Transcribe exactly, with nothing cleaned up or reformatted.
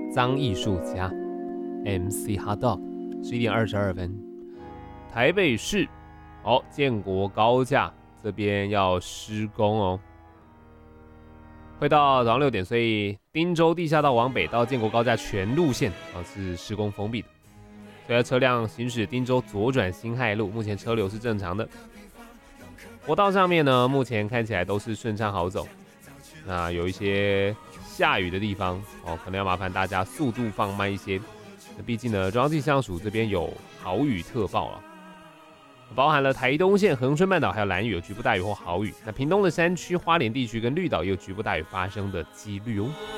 脏艺术家 M C Hot Dog， 十一点二十二分。台北市，哦，建国高架这边要施工哦，会到早上六点，所以汀州地下道往北到建国高架全路线啊是施工封闭的，所以车辆行驶汀州左转辛亥路，目前车流是正常的。国道上面呢，目前看起来都是顺畅好走。那有一些下雨的地方哦，可能要麻烦大家速度放慢一些。那毕竟呢，中央气象署这边有豪雨特报啊，包含了台东县、恒春半岛还有兰屿有局部大雨或豪雨。那屏东的山区、花莲地区跟绿岛也有局部大雨发生的几率哦。